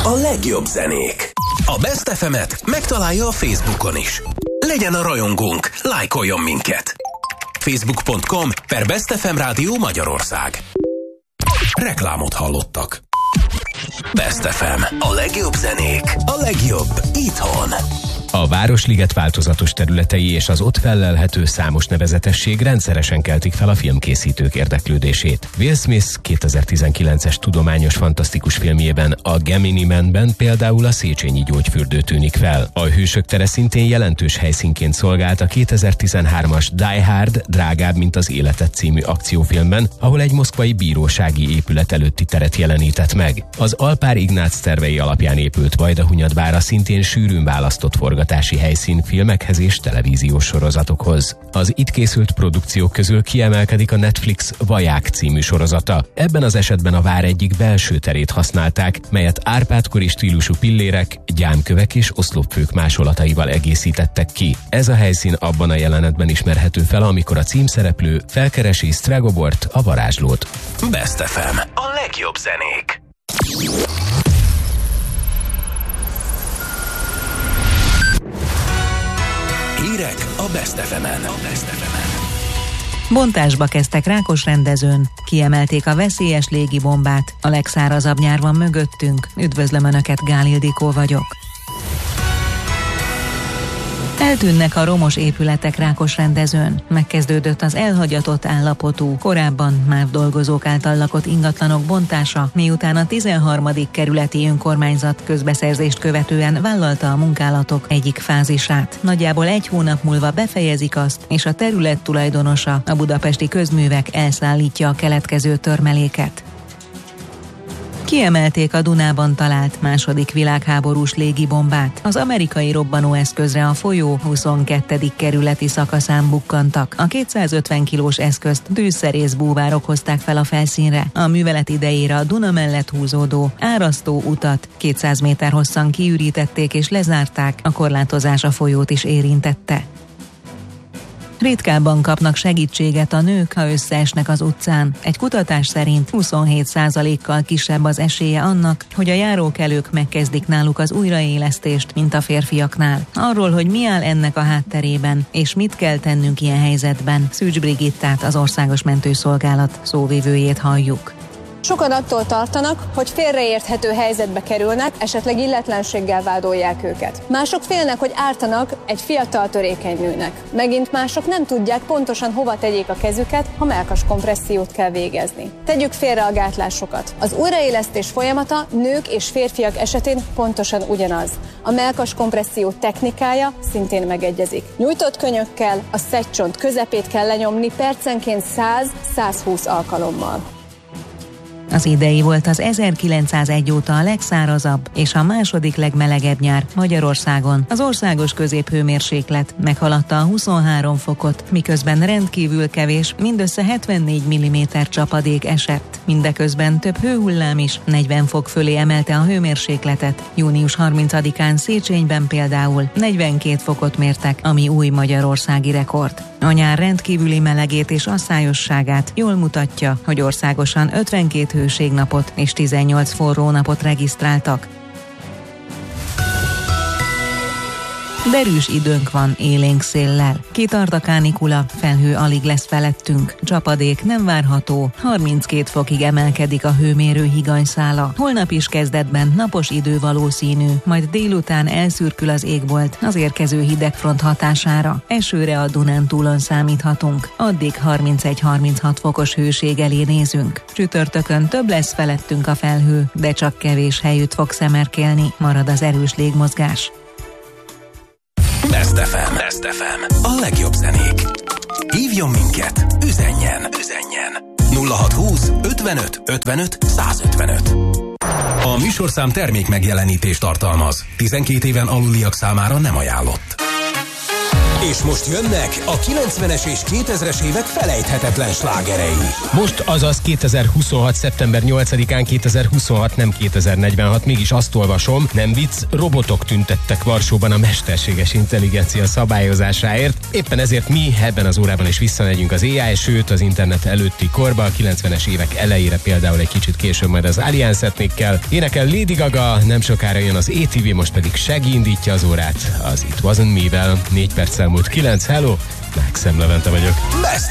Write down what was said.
a legjobb zenék. A Best FM-et megtalálja a Facebookon is. Legyen a rajongónk, lájkoljon minket. Facebook.com/Best FM Rádió Magyarország. Reklámot hallottak. Best FM, a legjobb zenék, a legjobb itthon. A Városliget változatos területei és az ott fellelhető számos nevezetesség rendszeresen keltik fel a filmkészítők érdeklődését. Will Smith 2019-es tudományos fantasztikus filmjében, a Gemini Man-ben például a Széchenyi gyógyfürdő tűnik fel. A Hősök tere szintén jelentős helyszínként szolgált a 2013-as Die Hard, drágább, mint az életed című akciófilmben, ahol egy moszkvai bírósági épület előtti teret jelenített meg. Az Alpár Ignác tervei alapján épült Vajdahunyadbára szintén sűrűn választott forgatási helyszín filmekhez és televíziós sorozatokhoz. Az itt készült produkciók közül kiemelkedik a Netflix Vaják című sorozata. Ebben az esetben a vár egyik belső terét használták, melyet Árpád-kori stílusú pillérek, gyámkövek és oszlopfők másolataival egészítettek ki. Ez a helyszín abban a jelenetben ismerhető fel, amikor a címszereplő felkeresi Stragobort, a varázslót. Best FM, a legjobb zenék. Hírek a Best FM-en. Bontásba kezdtek Rákosrendezőn, kiemelték a veszélyes légibombát, a legszárazabb nyár van mögöttünk. Üdvözlöm Önöket, Gál Ildikó vagyok. Eltűnnek a romos épületek Rákosrendezőn. Megkezdődött az elhagyatott állapotú, korábban MÁV dolgozók által lakott ingatlanok bontása, miután a 13. kerületi önkormányzat közbeszerzést követően vállalta a munkálatok egyik fázisát. Nagyjából egy hónap múlva befejezik azt, és a terület tulajdonosa, a Budapesti Közművek elszállítja a keletkező törmeléket. Kiemelték a Dunában talált második világháborús légibombát. Az amerikai robbanóeszközre a folyó 22. kerületi szakaszán bukkantak. A 250 kilós eszközt tűzszerész búvárok hozták fel a felszínre. A művelet idejére a Duna mellett húzódó árasztó utat 200 méter hosszan kiürítették és lezárták, a korlátozás a folyót is érintette. Ritkábban kapnak segítséget a nők, ha összeesnek az utcán. Egy kutatás szerint 27%-kal kisebb az esélye annak, hogy a járókelők megkezdik náluk az újraélesztést, mint a férfiaknál. Arról, hogy mi áll ennek a hátterében, és mit kell tennünk ilyen helyzetben, Szűcs Brigittát, az Országos Mentőszolgálat szóvivőjét halljuk. Sokan attól tartanak, hogy félreérthető helyzetbe kerülnek, esetleg illetlenséggel vádolják őket. Mások félnek, hogy ártanak egy fiatal törékeny nőnek. Megint mások nem tudják pontosan hova tegyék a kezüket, ha mellkas kompressziót kell végezni. Tegyük félre a gátlásokat. Az újraélesztés folyamata nők és férfiak esetén pontosan ugyanaz. A mellkas kompresszió technikája szintén megegyezik. Nyújtott könyökkel a szedcsont közepét kell lenyomni percenként 100-120 alkalommal. Az idei volt az 1901 óta a legszárazabb és a második legmelegebb nyár Magyarországon. Az országos középhőmérséklet meghaladta a 23 fokot, miközben rendkívül kevés, mindössze 74 mm csapadék esett. Mindeközben több hőhullám is 40 fok fölé emelte a hőmérsékletet. Június 30-án Széchenyben például 42 fokot mértek, ami új magyarországi rekord. A nyár rendkívüli melegét és asszályosságát jól mutatja, hogy országosan 52 hőségnapot és 18 forró napot regisztráltak. Derűs időnk van élénk széllel. Kitart a kánikula, felhő alig lesz felettünk. Csapadék nem várható, 32 fokig emelkedik a hőmérő higanyszála. Holnap is kezdetben napos idő valószínű, majd délután elszürkül az égbolt az érkező hidegfront hatására. Esőre a Dunántúlon számíthatunk. Addig 31-36 fokos hőség elé nézünk. Csütörtökön több lesz felettünk a felhő, de csak kevés helyütt fog szemerkélni, marad az erős légmozgás. Best FM. A legjobb zenék. Hívjon minket, üzenjen. 0620 55 55 155. A műsorszám termék megjelenítést tartalmaz. 12 éven aluliak számára nem ajánlott. És most jönnek a 90-es és 2000-es évek felejthetetlen slágerei. Most, azaz 2026. szeptember 8-án, 2026, nem 2046, mégis azt olvasom, nem vicc, robotok tüntettek Varsóban a mesterséges intelligencia szabályozásáért. Éppen ezért mi ebben az órában is visszamegyünk az AI, sőt az internet előtti korba, a 90-es évek elejére, például egy kicsit később majd az Alliance Ethnic-kel. Énekel Lady Gaga, nem sokára jön az ATV, most pedig Shaggy indítja az órát az It Wasn't Me-vel. 4 perccel múlt 9, hello, Maxim Levente vagyok.